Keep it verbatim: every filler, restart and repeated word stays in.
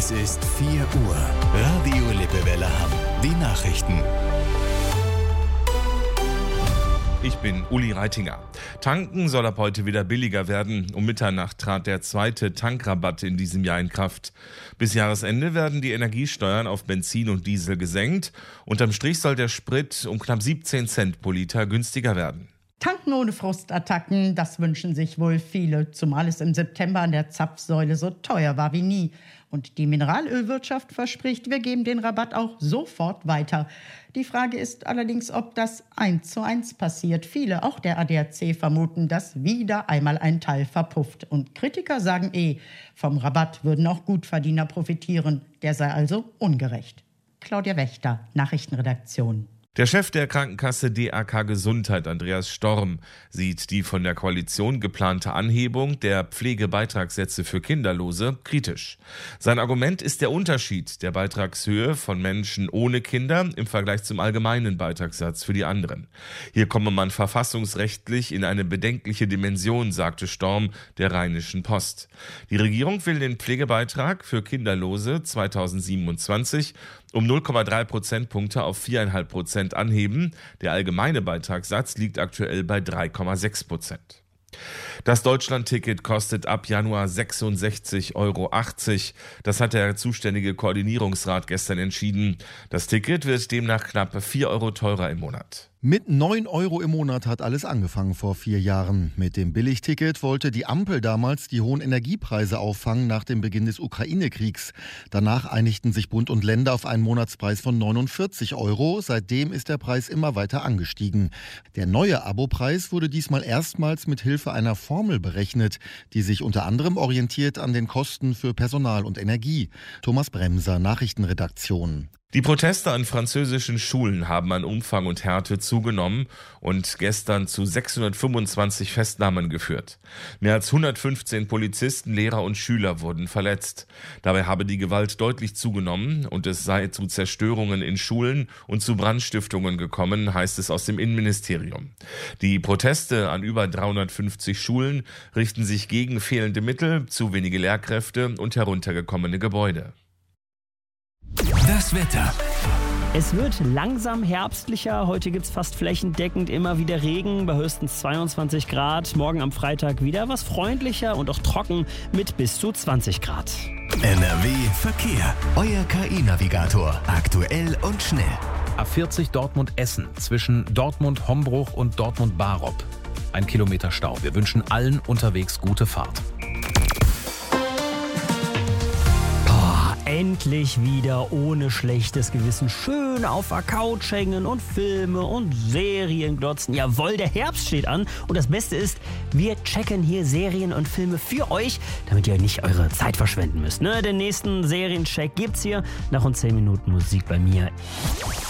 Es ist vier Uhr. Radio Lippewelle Hamm. Die Nachrichten. Ich bin Uli Reitinger. Tanken soll ab heute wieder billiger werden. Um Mitternacht trat der zweite Tankrabatt in diesem Jahr in Kraft. Bis Jahresende werden die Energiesteuern auf Benzin und Diesel gesenkt. Unterm Strich soll der Sprit um knapp siebzehn Cent pro Liter günstiger werden. Tanken ohne Frustattacken, das wünschen sich wohl viele, zumal es im September an der Zapfsäule so teuer war wie nie. Und die Mineralölwirtschaft verspricht, wir geben den Rabatt auch sofort weiter. Die Frage ist allerdings, ob das eins zu eins passiert. Viele, auch der A D A C, vermuten, dass wieder einmal ein Teil verpufft. Und Kritiker sagen eh, vom Rabatt würden auch Gutverdiener profitieren. Der sei also ungerecht. Claudia Wächter, Nachrichtenredaktion. Der Chef der Krankenkasse D A K Gesundheit, Andreas Storm, sieht die von der Koalition geplante Anhebung der Pflegebeitragssätze für Kinderlose kritisch. Sein Argument ist der Unterschied der Beitragshöhe von Menschen ohne Kinder im Vergleich zum allgemeinen Beitragssatz für die anderen. Hier komme man verfassungsrechtlich in eine bedenkliche Dimension, sagte Storm der Rheinischen Post. Die Regierung will den Pflegebeitrag für Kinderlose zweitausendsiebenundzwanzig um null Komma drei Prozentpunkte auf vier Komma fünf Prozent anheben. Der allgemeine Beitragssatz liegt aktuell bei drei Komma sechs Prozent. Das Deutschlandticket kostet ab Januar sechsundsechzig Euro achtzig. Das hat der zuständige Koordinierungsrat gestern entschieden. Das Ticket wird demnach knapp vier Euro teurer im Monat. Mit neun Euro im Monat hat alles angefangen vor vier Jahren. Mit dem Billigticket wollte die Ampel damals die hohen Energiepreise auffangen nach dem Beginn des Ukraine-Kriegs. Danach einigten sich Bund und Länder auf einen Monatspreis von neunundvierzig Euro. Seitdem ist der Preis immer weiter angestiegen. Der neue Abopreis wurde diesmal erstmals mit Hilfe einer Formel berechnet, die sich unter anderem orientiert an den Kosten für Personal und Energie. Thomas Bremser, Nachrichtenredaktion. Die Proteste an französischen Schulen haben an Umfang und Härte zugenommen und gestern zu sechshundertfünfundzwanzig Festnahmen geführt. Mehr als hundertfünfzehn Polizisten, Lehrer und Schüler wurden verletzt. Dabei habe die Gewalt deutlich zugenommen und es sei zu Zerstörungen in Schulen und zu Brandstiftungen gekommen, heißt es aus dem Innenministerium. Die Proteste an über dreihundertfünfzig Schulen richten sich gegen fehlende Mittel, zu wenige Lehrkräfte und heruntergekommene Gebäude. Das Wetter. Es wird langsam herbstlicher. Heute gibt es fast flächendeckend immer wieder Regen bei höchstens zweiundzwanzig Grad. Morgen am Freitag wieder was freundlicher und auch trocken mit bis zu zwanzig Grad. N R W Verkehr. Euer K I-Navigator. Aktuell und schnell. A vierzig Dortmund-Essen zwischen Dortmund-Hombruch und Dortmund-Barop. Ein Kilometer Stau. Wir wünschen allen unterwegs gute Fahrt. Endlich wieder ohne schlechtes Gewissen schön auf der Couch hängen und Filme und Serien glotzen. Jawohl, der Herbst steht an und das Beste ist, wir checken hier Serien und Filme für euch, damit ihr nicht eure Zeit verschwenden müsst. Ne? Den nächsten Seriencheck gibt's hier nach rund zehn Minuten Musik bei mir.